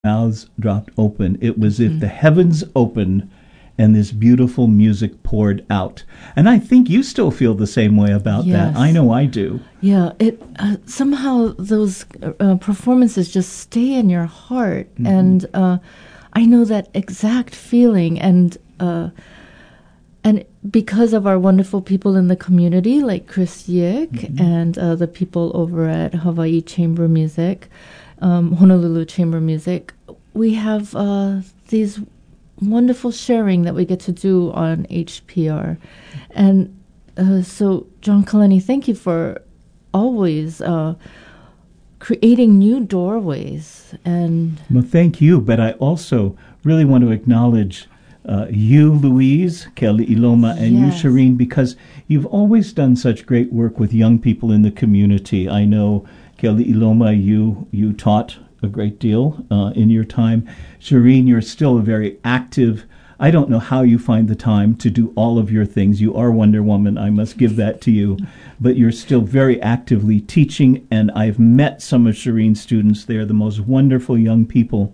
mouths dropped open. It was if the heavens opened and this beautiful music poured out. And I think you still feel the same way about that. I know I do. Yeah, it somehow those performances just stay in your heart, and I know that exact feeling. And because of our wonderful people in the community, like Chris Yick and the people over at Hawaii Chamber Music, Honolulu Chamber Music, we have these wonderful sharing that we get to do on HPR. And so, John Kalani, thank you for always creating new doorways. Well, thank you, but I also really want to acknowledge you, Louise, Kelly Iloma, and you, Shireen, because you've always done such great work with young people in the community. I know, Kelly Iloma, you taught a great deal in your time. Shireen, you're still a very active. I don't know how you find the time to do all of your things. You are Wonder Woman, I must give that to you. But you're still very actively teaching, and I've met some of Shireen's students. They're the most wonderful young people.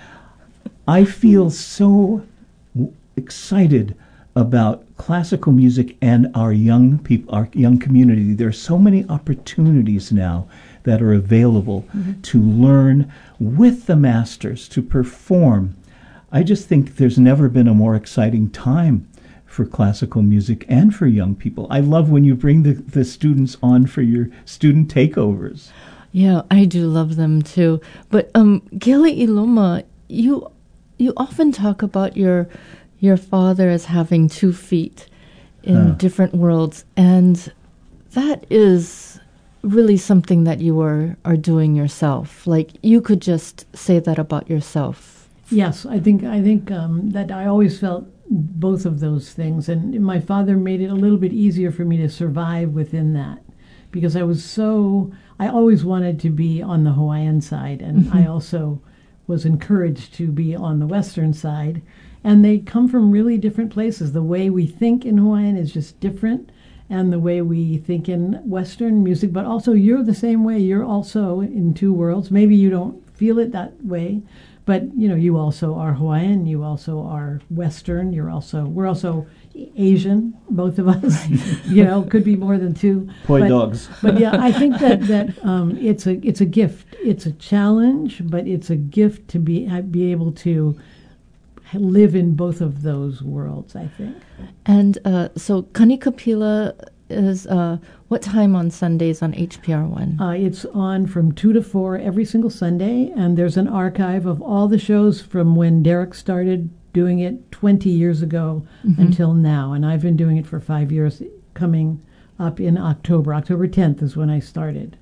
I feel so excited about classical music and our young people, our young community. There are so many opportunities now that are available to learn with the masters, to perform. I just think there's never been a more exciting time for classical music and for young people. I love when you bring the students on for your student takeovers. Yeah, I do love them too. But Kelly Iloma, you often talk about your father as having 2 feet in different worlds, and that is really something that you are doing yourself. Like, you could just say that about yourself. Yes, I think that I always felt both of those things, and my father made it a little bit easier for me to survive within that, because I always wanted to be on the Hawaiian side, and I also was encouraged to be on the Western side. And they come from really different places. The way we think in Hawaiian is just different, and the way we think in Western music. But also, you're the same way. You're also in 2 worlds. Maybe you don't feel it that way, but you also are Hawaiian. You also are Western. we're also Asian, both of us. Could be more than 2. Poi dogs. But yeah, I think that it's a gift. It's a challenge, but it's a gift to be able to live in both of those worlds, I think. And so Kanikapila is what time on Sundays on HPR1? It's on from 2 to 4 every single Sunday, and there's an archive of all the shows from when Derek started doing it 20 years ago until now, and I've been doing it for 5 years, coming up in October. October 10th is when I started.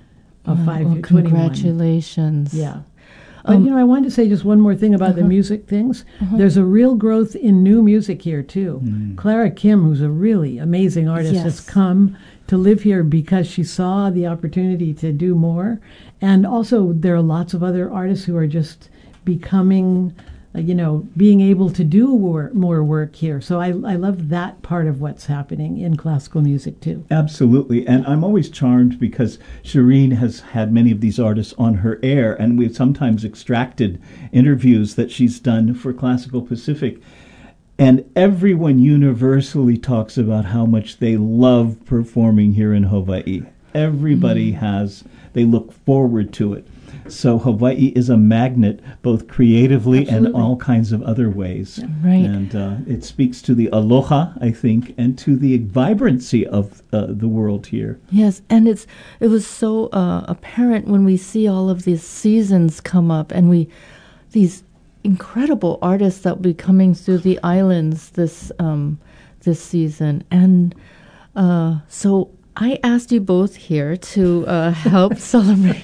Congratulations. Yeah. But, I wanted to say just one more thing about the music things. There's a real growth in new music here, too. Clara Kim, who's a really amazing artist, has come to live here because she saw the opportunity to do more. And also, there are lots of other artists who are just becoming, being able to do more work here. So I love that part of what's happening in classical music, too. Absolutely. And I'm always charmed because Shireen has had many of these artists on her air, and we've sometimes extracted interviews that she's done for Classical Pacific. And everyone universally talks about how much they love performing here in Hawaii. Everybody they look forward to it. So Hawaii is a magnet, both creatively and all kinds of other ways. Right. And it speaks to the aloha, I think, and to the vibrancy of the world here. Yes, and it was so apparent when we see all of these seasons come up, and these incredible artists that will be coming through the islands this season. And so I asked you both here to help celebrate.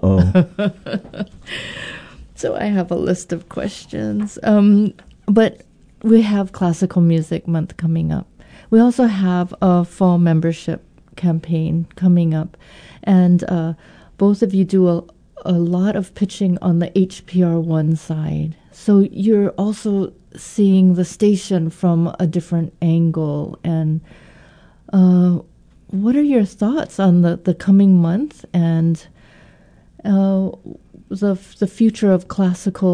So I have a list of questions. But we have Classical Music Month coming up. We also have a fall membership campaign coming up. And both of you do a lot of pitching on the HPR1 side. So you're also seeing the station from a different angle. And what are your thoughts on the coming month and the future of classical